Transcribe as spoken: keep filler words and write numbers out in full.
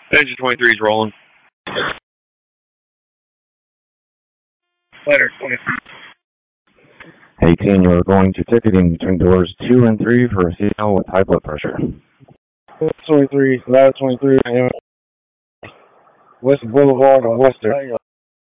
Engine twenty-three is rolling. Later. eighteen, you're going to ticketing between doors two and three for a female with high blood pressure. twenty-three, Ladder twenty-three, West Boulevard and Western.